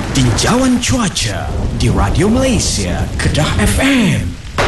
Tinjauan cuaca di Radio Malaysia, Kedah FM.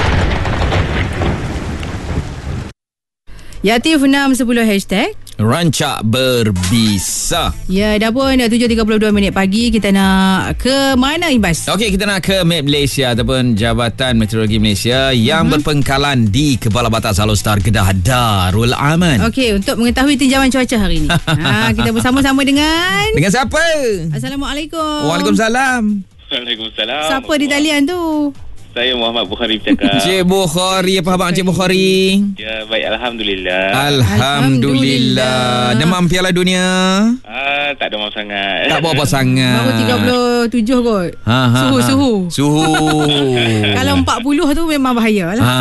Yatif 610 hashtag Rancak berbisa. Ya, dah pun 7.32 minit pagi. Kita nak ke mana, Ibas? Okey, kita nak ke Met Malaysia ataupun Jabatan Meteorologi Malaysia yang berpengkalan di Kepala Batas Alostar Kedah Darul Aman. Okey, untuk mengetahui tinjauan cuaca hari ini. Kita bersama-sama dengan siapa? Assalamualaikum. Waalaikumsalam. Waalaikumsalam. Siapa di talian tu? Saya Muhammad Bukhari bercakap. Cik Bukhari, apa khabar Cik Bukhari? Ya, baik, Alhamdulillah. Alhamdulillah. Demam Piala Dunia? Tak demam sangat. Tak apa-apa sangat. Baru 37 kot. Suhu. Kalau 40 tu memang bahaya lah.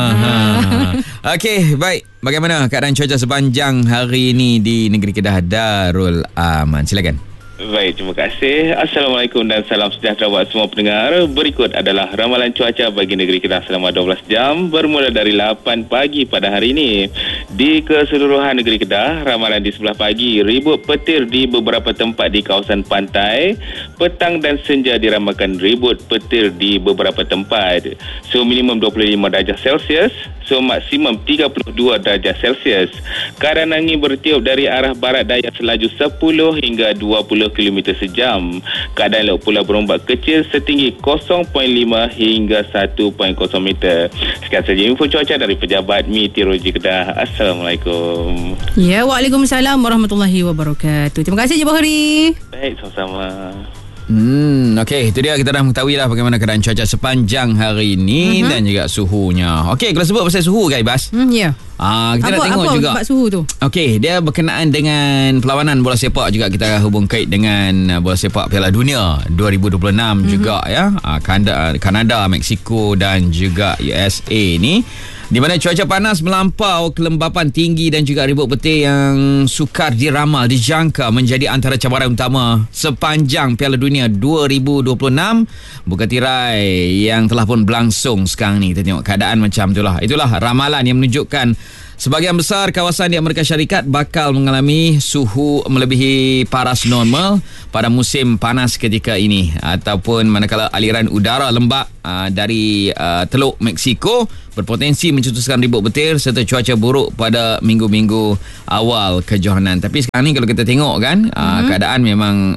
Okey, baik. Bagaimana keadaan cuaca sepanjang hari ini di negeri Kedah Darul Aman? Silakan. Baik, terima kasih. Assalamualaikum dan salam sejahtera buat semua pendengar. Berikut adalah ramalan cuaca bagi negeri Kedah selama 12 jam bermula dari 8 pagi pada hari ini. Di keseluruhan negeri Kedah, ramalan di sebelah pagi, ribut petir di beberapa tempat di kawasan pantai. Petang dan senja diramalkan ribut petir di beberapa tempat. Suhu minimum 25 darjah Celsius, suhu maksimum 32 darjah Celsius. Keadaan angin bertiup dari arah barat daya selaju 10 hingga 20 km sejam. Keadaan laut pula berombak kecil setinggi 0.5 hingga 1.0 meter. Sekian saja info cuaca dari Pejabat Meteorologi Kedah. Assalamualaikum. Ya, waalaikumsalam warahmatullahi wabarakatuh. Terima kasih, Cik Bukhari. Baik, sama-sama. Okey, itu dia, kita dah mengetahui lah bagaimana keadaan cuaca sepanjang hari ini dan juga suhunya. Okey, kalau sebut pasal suhu kan, Ibas? Ya. Kita nak tengok juga sebab suhu tu. Okey, dia berkenaan dengan perlawanan bola sepak juga. Kita hubung kait dengan bola sepak Piala Dunia 2026 juga ya. Kanada, Mexico dan juga USA ni, di mana cuaca panas melampau, kelembapan tinggi dan juga ribut petir yang sukar diramal dijangka menjadi antara cabaran utama sepanjang Piala Dunia 2026. Bukan tirai yang telah pun berlangsung sekarang ni. Kita tengok keadaan macam itulah. Itulah ramalan yang menunjukkan sebahagian besar kawasan di Amerika Syarikat bakal mengalami suhu melebihi paras normal pada musim panas ketika ini, ataupun manakala aliran udara lembap dari Teluk Mexico berpotensi mencetuskan ribut petir serta cuaca buruk pada minggu-minggu awal kejohanan. Tapi sekarang ni kalau kita tengok kan, keadaan memang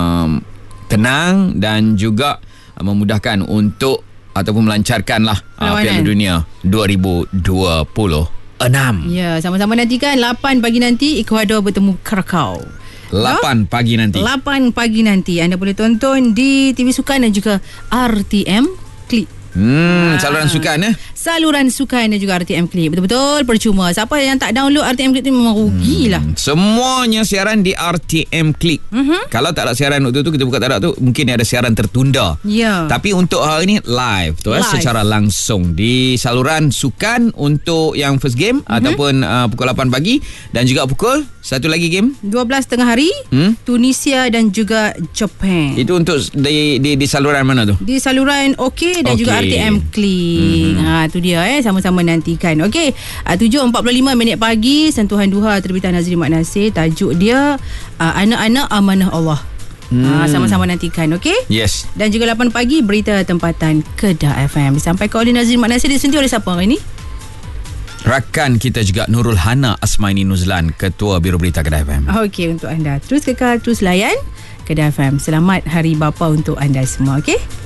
tenang dan juga memudahkan untuk ataupun melancarkanlah Piala Dunia 2026. Ya, sama-sama nantikan 8 pagi nanti Ecuador bertemu Krakow. 8 pagi nanti. 8 pagi nanti anda boleh tonton di TV Sukan dan juga RTM Klik. Saluran sukan Saluran sukan dan juga RTM Klik. Betul-betul percuma. Siapa yang tak download RTM Klik tu memang rugilah. Semuanya siaran di RTM Klik. Kalau tak ada siaran waktu tu, kita buka tak ada tu, mungkin ada siaran tertunda. Ya. Tapi untuk hari ni live tu secara langsung di saluran sukan untuk yang first game ataupun pukul 8 pagi dan juga pukul satu lagi game 12 tengah hari Tunisia dan juga Japan. Itu untuk di saluran mana tu? Di saluran OK dan juga RTM Klik. Tu dia sama-sama nantikan. Okey, 7.45 minit pagi, sentuhan duha terbitan Nazri Mak Nasir. Tajuk dia Anak-anak Amanah Allah. Sama-sama nantikan, okey? Yes. Dan juga 8 pagi berita tempatan Kedah FM disampaikan oleh Nazri Mak Nasir. Disentuh oleh siapa hari ini? Rakan kita juga Nurul Hana Asmaini Nuzlan, Ketua Biro Berita Kedah FM. Okey, untuk anda terus kekal, terus layan Kedah FM. Selamat Hari Bapa untuk anda semua, okey?